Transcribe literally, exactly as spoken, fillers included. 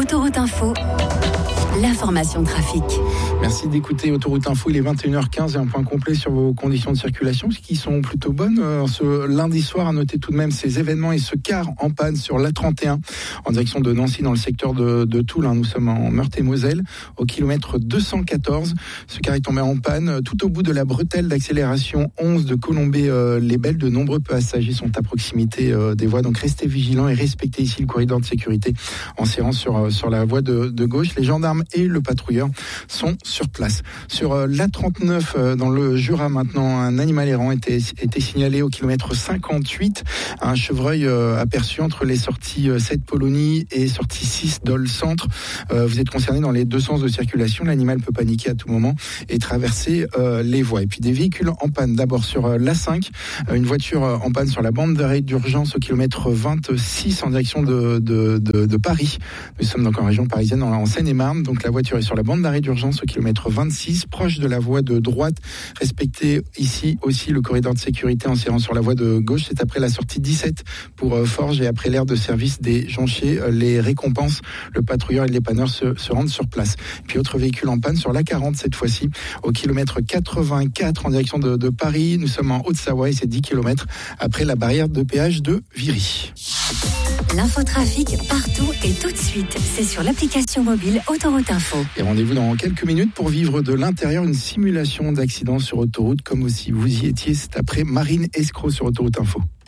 Autoroute Info, l'information trafic. Merci d'écouter Autoroute Info, il est vingt et une heures quinze et un point complet sur vos conditions de circulation qui sont plutôt bonnes. Euh, ce lundi soir, à noter tout de même ces événements et ce car en panne sur l'A trente et un en direction de Nancy dans le secteur de, de Toul. Hein. Nous sommes en Meurthe-et-Moselle au kilomètre deux cent quatorze. Ce car est tombé en panne tout au bout de la bretelle d'accélération onze de Colombey-les-Belles. De nombreux passagers sont à proximité euh, des voies, donc restez vigilants et respectez ici le corridor de sécurité en serrant sur, sur la voie de, de gauche. Les gendarmes et le patrouilleur sont sur place. Sur euh, l'A trente-neuf, euh, dans le Jura maintenant, un animal errant était, était signalé au kilomètre cinquante-huit. Un chevreuil euh, aperçu entre les sorties euh, sept Polonie et sortie six Dole Centre. Euh, vous êtes concerné dans les deux sens de circulation. L'animal peut paniquer à tout moment et traverser euh, les voies. Et puis des véhicules en panne. D'abord sur euh, l'A cinq, euh, une voiture euh, en panne sur la bande d'arrêt d'urgence au kilomètre vingt-six en direction de, de, de, de Paris. Nous sommes donc en région parisienne, en, en Seine-et-Marne. Donc la voiture est sur la bande d'arrêt d'urgence au kilomètre vingt-six, proche de la voie de droite. Respectez ici aussi le corridor de sécurité en serrant sur la voie de gauche. C'est après la sortie dix-sept pour euh, Forges et après l'aire de service des Jonchers. Euh, les récompenses, le patrouilleur et le dépanneur se, se rendent sur place. Puis autre véhicule en panne sur l'A quarante cette fois-ci, au kilomètre quatre-vingt-quatre en direction de, de Paris. Nous sommes en Haute-Savoie et c'est dix kilomètres après la barrière de péage de Viry. L'infotrafic partout et tout de suite. C'est sur l'application mobile Autoroute Info. Et rendez-vous dans quelques minutes pour vivre de l'intérieur une simulation d'accident sur autoroute, comme si vous y étiez. C'est après Marine Escroc sur Autoroute Info.